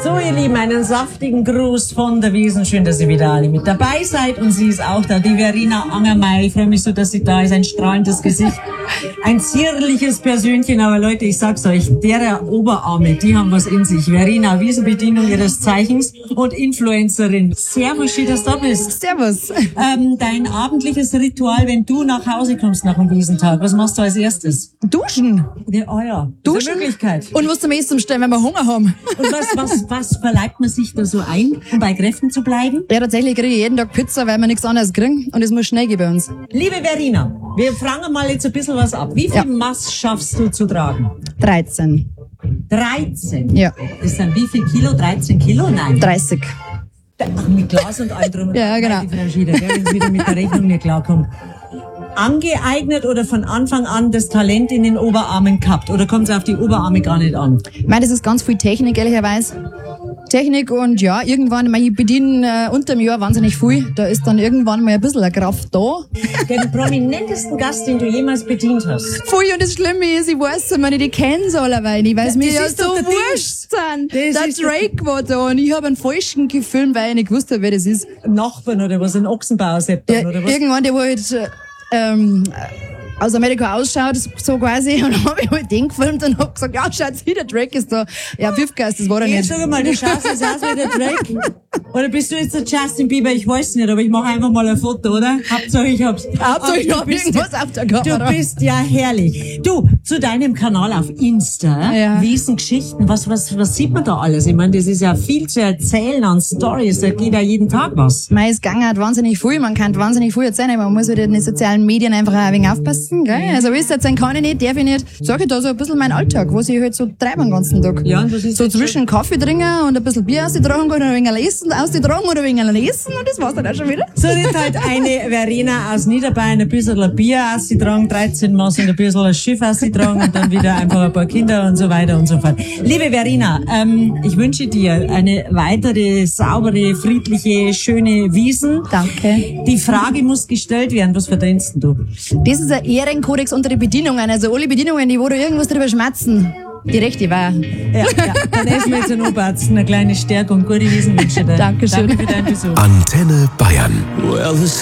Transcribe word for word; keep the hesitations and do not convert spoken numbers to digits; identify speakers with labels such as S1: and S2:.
S1: So, ihr Lieben, einen saftigen Gruß von der Wiesn. Schön, dass ihr wieder alle mit dabei seid. Und sie ist auch da, die Verena Angermeier. Ich freue mich so, dass sie da ist. Ein strahlendes Gesicht, ein zierliches Persönchen. Aber Leute, ich sag's euch, deren Oberarme, die haben was in sich. Verena, Wiesenbedienung ihres Zeichens und Influencerin. Servus, schön, dass du da bist.
S2: Servus.
S1: Ähm, dein abendliches Ritual, wenn du nach Hause kommst nach dem Wiesentag, was machst du als erstes?
S2: Duschen.
S1: Ja, oh ja,
S2: Duschen.
S1: Das ist eine Möglichkeit.
S2: Und was zum Essen stellen, wenn wir Hunger haben.
S1: Und was, was, was verleibt man sich da so ein, um bei Kräften zu bleiben?
S2: Ja, tatsächlich kriege ich jeden Tag Pizza, weil wir nichts anderes kriegen. Und es muss schnell gehen bei uns.
S1: Liebe Verena, wir fragen mal jetzt ein bisschen was ab. Wie viel
S2: Ja.
S1: Maß schaffst du zu tragen?
S2: dreizehn.
S1: dreizehn?
S2: Ja.
S1: Das sind wie viel Kilo? dreizehn Kilo? Nein.
S2: dreißig.
S1: Ach, mit Glas und allem drum. und
S2: Ja,
S1: dran.
S2: genau.
S1: Nein, die Frau Schieder, gell, wenn sie wieder mit der Rechnung nicht klarkommt. Angeeignet oder von Anfang an das Talent in den Oberarmen gehabt? Oder kommt es auf die Oberarme gar nicht an?
S2: Ich meine, das ist ganz viel Technik, ehrlicherweise. Technik und ja, irgendwann, ich, meine, ich bediene äh, unter dem Jahr wahnsinnig viel. Da ist dann irgendwann mal ein bisschen eine Kraft da.
S1: Den prominentesten Gast, den du jemals bedient hast.
S2: Voll, und das Schlimme ist, ich weiß immer nicht, ich kenn's alle, weil ich weiß, mir ja
S1: ist
S2: so
S1: doch der
S2: wurscht sind.
S1: Das
S2: Der
S1: ist
S2: Drake war da und ich habe einen Falschen gefilmt, weil ich nicht gewusst habe, wer das ist.
S1: Nachbarn oder was? Ein Ochsenbauer-Sepp
S2: Ja,
S1: oder was?
S2: irgendwann, der halt äh, ähm, aus Amerika ausschaut, so quasi, und dann habe ich halt den gefilmt und hab gesagt, ja, schaut's hier, der Drake ist da. Ja, Pfiffgeist, das war er
S1: Jetzt
S2: nicht.
S1: sag mal, du schaust jetzt aus wie der Drake. Oder bist du jetzt der Justin Bieber? Ich weiß nicht, aber ich mache einfach mal ein Foto, oder? Hauptsache ich hab's.
S2: Hauptsache ich
S1: Aber
S2: hab
S1: du bist
S2: irgendwas auf der Kamera.
S1: Du bist ja herrlich. Du, zu deinem Kanal auf Insta,
S2: Ja.
S1: Wiesengeschichten, was, was, was sieht man da alles? Ich meine, das ist ja viel zu erzählen an Stories, da geht ja jeden Tag was.
S2: Mei, es gang hat wahnsinnig viel, man kann wahnsinnig viel erzählen, aber man muss halt in den sozialen Medien einfach auch ein wenig aufpassen, gell? Also, wie es jetzt sein kann ich nicht, darf ich nicht. Sag ich da so ein bisschen meinen Alltag, was ich halt so treibe den ganzen Tag.
S1: Ja, und was ist
S2: So
S1: jetzt
S2: zwischen Kaffee trinken und ein bisschen Bier ausgetragen und ein wenig lesen, ausgetragen oder ein wenig lesen und das war's dann auch schon wieder.
S1: So wird halt eine Verena aus Niederbayern ein bisschen ein Bier ausgetragen, dreizehn Maß und ein bisschen ein Schiff ausgetragen und dann wieder einfach ein paar Kinder und so weiter und so fort. Liebe Verena, ähm, ich wünsche dir eine weitere saubere, friedliche, schöne Wiesen.
S2: Danke.
S1: Die Frage muss gestellt werden, was verdienst denn du?
S2: Das ist ein Ehrenkodex unter den Bedienungen. Also alle Bedienungen, die wo da irgendwas drüber schmatzen, die rechte war.
S1: Ja, ja. Dann essen wir jetzt einen Oberarzt, eine kleine Stärkung, gute Wiesen wünsche dir.
S2: Dankeschön.
S1: Danke für deinen Besuch.
S3: Antenne Bayern. Well,